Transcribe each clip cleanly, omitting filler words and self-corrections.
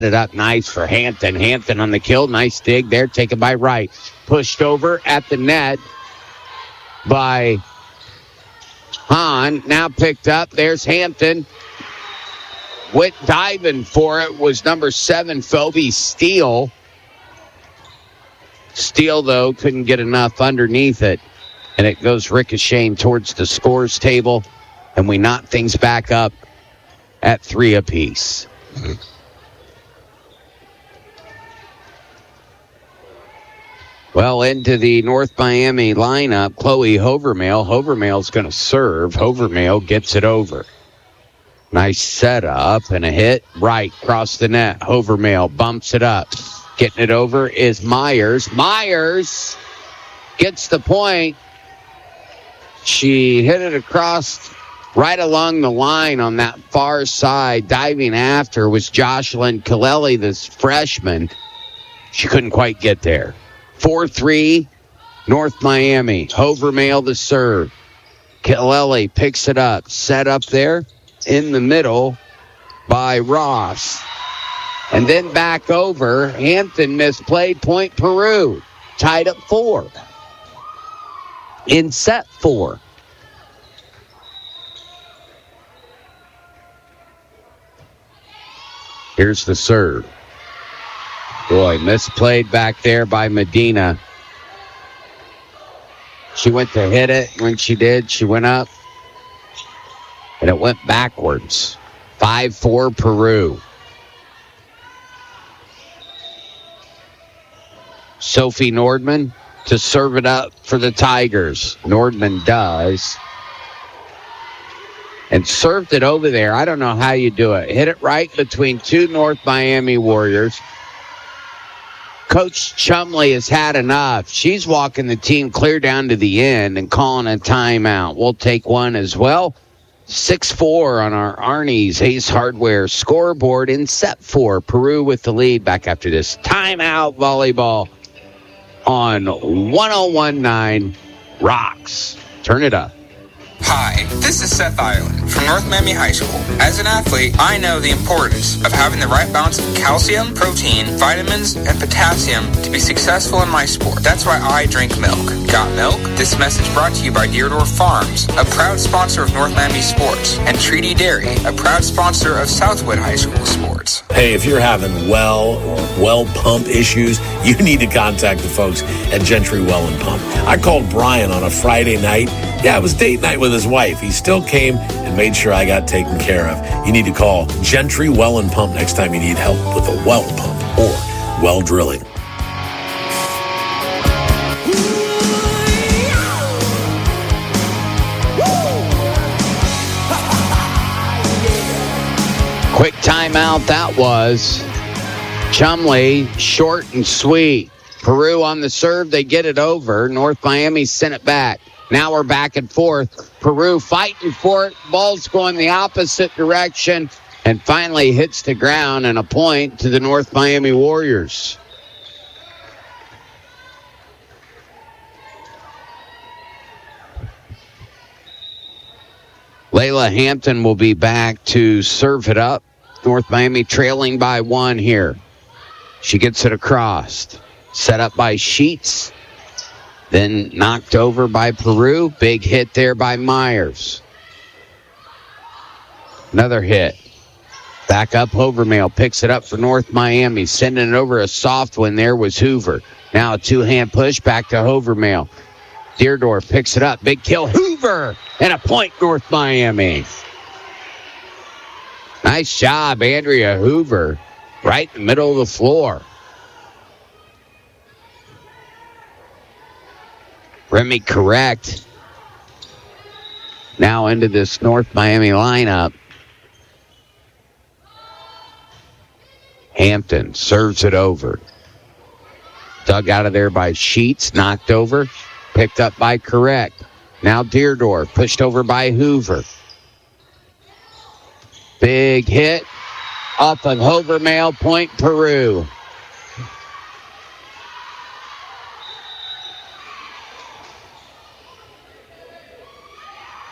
it up nice for Hampton. Hampton on the kill. Nice dig there. Taken by Wright. Pushed over at the net by Hahn. Now picked up. There's Hampton. Went diving for it was number 7, Phoebe Steele. Steele, though, couldn't get enough underneath it. And it goes ricocheting towards the scores table. And we knot things back up at 3 apiece. Well, into the North Miami lineup, Chloe Hovermail. Hovermail's going to serve. Hovermail gets it over. Nice setup and a hit right across the net. Hovermail bumps it up. Getting it over is Myers. Myers gets the point. She hit it across right along the line on that far side. Diving after was Jocelyn Kaleli, this freshman. She couldn't quite get there. 4-3, North Miami. Hovermail to serve. Kaleli picks it up. Set up there in the middle by Ross. And then back over. Hampton misplayed. Point Peru. Tied up 4. In set 4. Here's the serve. Boy, misplayed back there by Medina. She went to hit it. When she did, she went up. And it went backwards. 5-4 Peru. Sophie Nordman to serve it up for the Tigers. Nordman does. And served it over there. I don't know how you do it. Hit it right between 2 North Miami Warriors. Coach Chumley has had enough. She's walking the team clear down to the end and calling a timeout. We'll take one as well. 6-4 on our Arnie's Ace Hardware scoreboard in set 4. Peru with the lead back after this timeout. Volleyball on 101.9 Rocks. Turn it up. Hi, this is Seth Ireland from North Miami High School. As an athlete, I know the importance of having the right balance of calcium, protein, vitamins, and potassium to be successful in my sport. That's why I drink milk. Got milk? This message brought to you by Deardorff Farms, a proud sponsor of North Miami sports, and Treaty Dairy, a proud sponsor of Southwood High School sports. Hey, if you're having well pump issues, you need to contact the folks at Gentry Well and Pump. I called Brian on a Friday night. Yeah, it was date night with his wife. He still came and made sure I got taken care of. You need to call Gentry Well and Pump next time you need help with a well pump or well drilling. Quick timeout that was. Chumley, short and sweet. Peru on the serve. They get it over. North Miami sent it back. Now we're back and forth. Peru fighting for it. Ball's going the opposite direction and finally hits the ground, and a point to the North Miami Warriors. Layla Hampton will be back to serve it up. North Miami trailing by 1 here. She gets it across. Set up by Sheets. Then knocked over by Peru. Big hit there by Myers. Another hit. Back up Hovermail. Picks it up for North Miami. Sending it over a soft one there was Hoover. Now a 2-hand push back to Hovermail. Deardorff picks it up. Big kill. Hoover! And a point North Miami. Nice job, Andrea Hoover. Right in the middle of the floor. Remy correct. Now into this North Miami lineup. Hampton serves it over. Dug out of there by Sheets. Knocked over. Picked up by Correct. Now Deardorff pushed over by Hoover. Big hit. Up of Hovermail. Point Peru.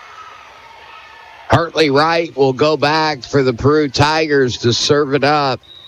Hartley Wright will go back for the Peru Tigers to serve it up.